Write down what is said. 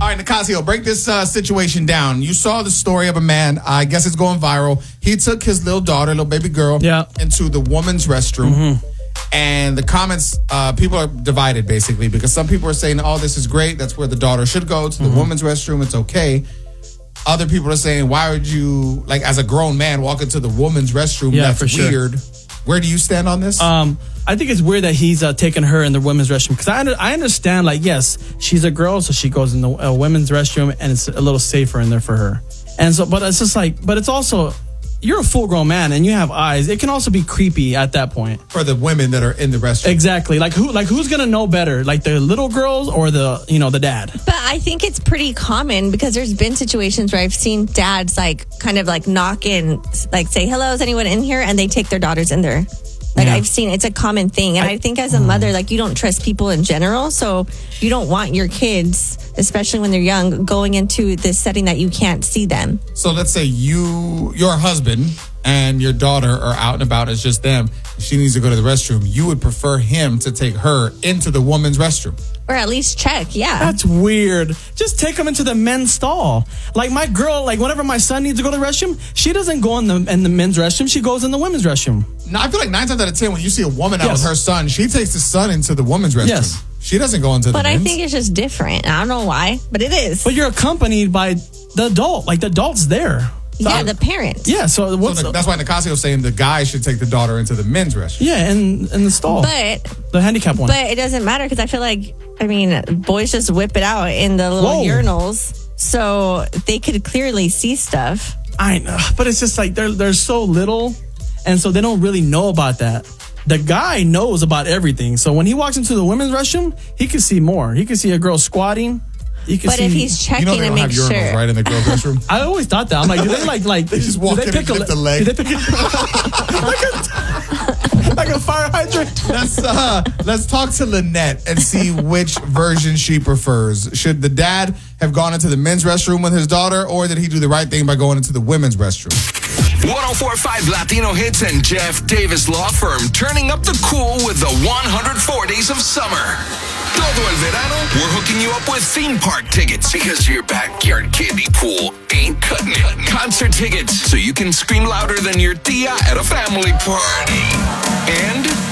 All right, Nicasio, break this situation down. You saw the story of a man. I guess it's going viral. He took his little daughter, little baby girl, into the woman's restroom. Mm-hmm. And the comments, people are divided, basically, because some people are saying, oh, this is great. That's where the daughter should go, to the woman's restroom. It's okay. Other people are saying, why would you, like, as a grown man, walk into the woman's restroom? Yeah, that's for weird. Sure. Where do you stand on this? I think it's weird that he's taking her in the women's restroom, because I understand, like, yes, she's a girl, so she goes in the women's restroom, and it's a little safer in there for her. And so, but it's just like, but it's also, you're a full-grown man and you have eyes. It can also be creepy at that point for the women that are in the restroom. Exactly. Who's gonna know better? Like the little girls or the dad? But I think it's pretty common, because there's been situations where I've seen dads kind of knock in, say, hello, is anyone in here? And they take their daughters in there. I've seen, it's a common thing. And I think as a mother, you don't trust people in general. So you don't want your kids, especially when they're young, going into this setting that you can't see them. So let's say your husband and your daughter are out and about. It's just them. She needs to go to the restroom. You would prefer him to take her into the woman's restroom. Or at least check, yeah. That's weird. Just take them into the men's stall. Like my girl, whenever my son needs to go to the restroom, she doesn't go in the men's restroom. She goes in the women's restroom. No, I feel like 9 times out of 10, when you see a woman out with her son, she takes the son into the woman's restroom. Yes. She doesn't go into the men's. But I think it's just different. I don't know why, but it is. But you're accompanied by the adult. The adult's there. So the parent. Yeah, so that's why Nicasio's saying the guy should take the daughter into the men's restroom. Yeah, in the stall. But the handicap one. But it doesn't matter, because I feel boys just whip it out in the little urinals, so they could clearly see stuff. I know, but it's just they're so little, and so they don't really know about that. The guy knows about everything, so when he walks into the women's restroom, he can see more. He can see a girl squatting. But if he's checking to make sure, right in the girls' restroom. I always thought that. I'm like, do they they just walk in and lift the leg? Do they pick like a fire hydrant? Let's talk to Lynette and see which version she prefers. Should the dad have gone into the men's restroom with his daughter, or did he do the right thing by going into the women's restroom? 104.5 Latino Hits and Jeff Davis Law Firm, turning up the cool with the 104 Days of Summer. Todo el verano, we're hooking you up with theme park tickets, because your backyard kiddie pool ain't cutting it. Concert tickets, so you can scream louder than your tia at a family party. And